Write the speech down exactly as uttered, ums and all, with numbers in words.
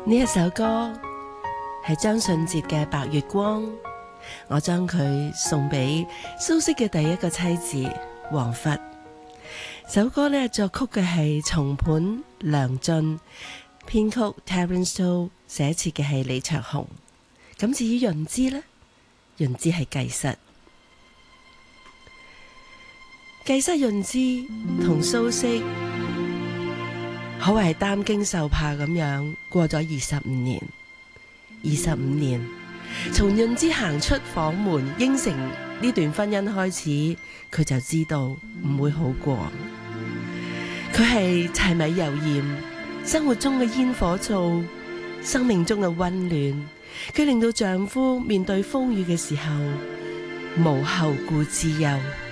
呢一首歌係張信哲嘅《白月光》，我將佢送俾蘇軾嘅第一個妻子王弗。首歌呢，作曲嘅係松本良進，編曲 Terence Tao， 寫詞嘅係李卓雄。咁至於潤之呢，潤之係繼室，繼室潤之同蘇軾可謂係擔驚受怕咁樣過咗二十五年。二十五年，從潤之行出房門應承呢段婚姻開始，佢就知道唔會好過。佢係柴米油鹽，生活中嘅煙火灶，生命中嘅溫暖。佢令到丈夫面對風雨嘅時候無後顧之憂。